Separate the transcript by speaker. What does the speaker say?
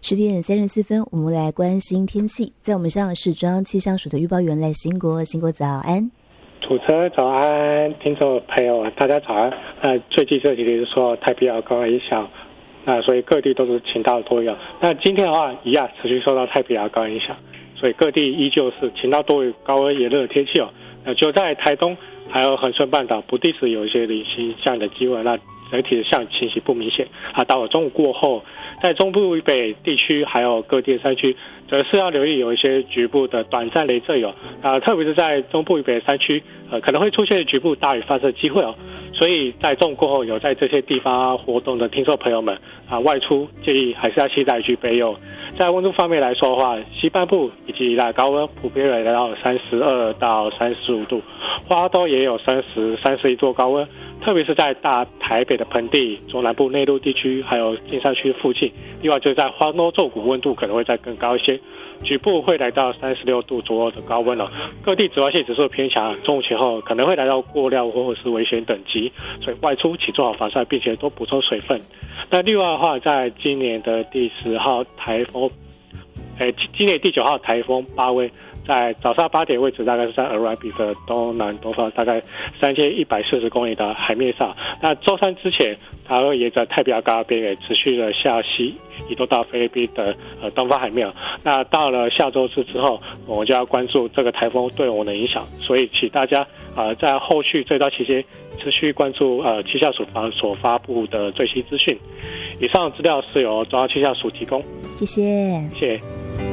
Speaker 1: 10点34分，我们来关心天气。在我们上是中央气象署的预报员赖兴国，兴国早安。
Speaker 2: 主持人早安，听众朋友大家早安。最近这几天说太平洋高温影响，所以各地都是晴到多云。那今天的话，一样持续受到太平洋高温影响，所以各地依旧是晴到多云、高温炎热的天气哦。就在台东还有恒春半岛，不定时有一些零星降雨的机会。那整体的降雨情形不明显到了中午过后，在中部以北地区还有各地山区，则是要留意有一些局部的短暂雷阵雨特别是在中部以北山区可能会出现局部大雨发生机会所以在中午过后有在这些地方活动的听众朋友们外出建议还是要携带具备用。在温度方面来说的话，西半部以及高温普遍来到32到35度，花东也有30、31度高温，特别是在大台北的盆地、中南部内陆地区还有金山区附近。另外就是在花东纵谷温度可能会再更高一些，局部会来到36度左右的高温各地紫外线指数偏强，中午前后可能会来到过量或者是危险等级，所以外出请做好防晒，并且多补充水分。那另外的话，在今年的第10号台风，今年第9号台风巴威，在早上8点位置，大概是在鹅銮鼻的东南东方，大概3140公里的海面上。那周三之前，它会沿着太平洋高压边缘持续的向西移动到菲律宾的东方海面。那到了下周四之后，我们就要关注这个台风对我们的影响，所以请大家在后续这段期间持续关注气象署所发布的最新资讯。以上资料是由中央气象署提供。
Speaker 1: 谢谢。
Speaker 2: 谢谢。